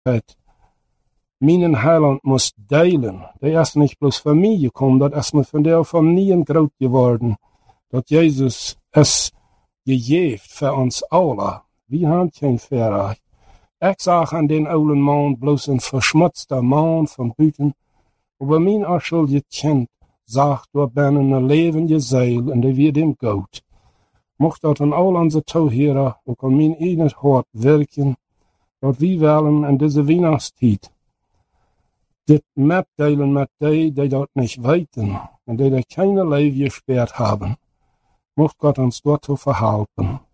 het. Mijn heiland moest delen. Die is niet bloos voor mij gekomen, dat is me van der familie groot geworden. Dat Jezus is gegeven voor ons allen. Wie hebben geen verraad. Ik zag aan den oude man bloos een verschmutste man van buiten. Maar mijn onschuldige kind zag door binnen een levende ziel en die werd hem goed. Mocht dat aan al onze toeheren ook aan mijn eigen hart werken, dat we willen in deze weihnachtstijd dit metdelen met die dat niet weten en die geen leven gespeerd hebben. Mocht God ons daartoe verhelpen.